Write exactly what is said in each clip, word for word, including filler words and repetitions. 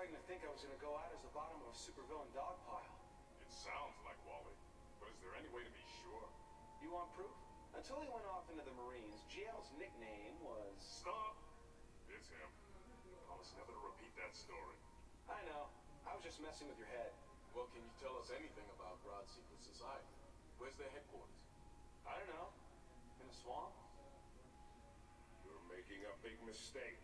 starting to think I was gonna go out as the bottom of a supervillain dog pile. It sounds like Wally, but is there any way to be sure? You want proof? Until he went off into the Marines, G L's nickname was... Stop! It's him. Promise never to repeat that story. I know. I was just messing with your head. Well, can you tell us anything about Grodd Secret Society? Where's their headquarters? I don't know. In a swamp? You're making a big mistake.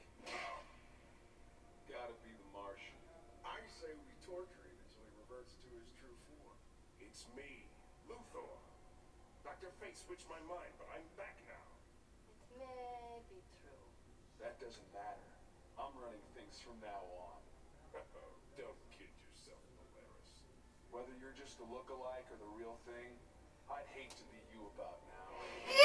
Gotta be the Martian. I say we torture him until he reverts to his true form. It's me, Luthor. Doctor Fate switched my mind, but I'm back now. It may be true. That doesn't matter. I'm running things from now on. Don't kid yourself, Polaris. Whether you're just a look-alike or the real thing, I'd hate to be you about now.